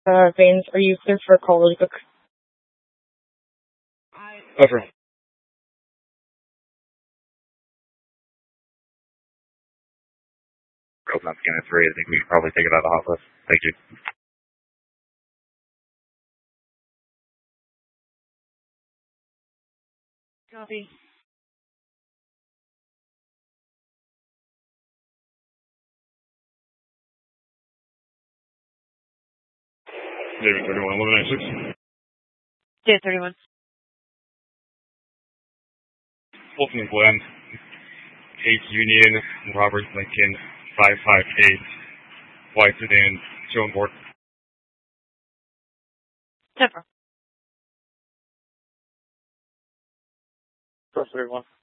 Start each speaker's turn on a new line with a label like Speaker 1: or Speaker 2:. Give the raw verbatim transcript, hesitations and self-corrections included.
Speaker 1: Uh, Baines, are you clear for a call really quick?
Speaker 2: Over. Open up scan at three. I think we should probably take it out of the hot list. Thank you.
Speaker 1: Copy.
Speaker 2: David thirty-one, eleven ninety-six.
Speaker 1: J thirty-one.
Speaker 2: Fulton and Glenn, eight Union, Robert Lincoln, five five eight, White Sedan, Joan Board.
Speaker 1: Temper.
Speaker 2: First thirty-one.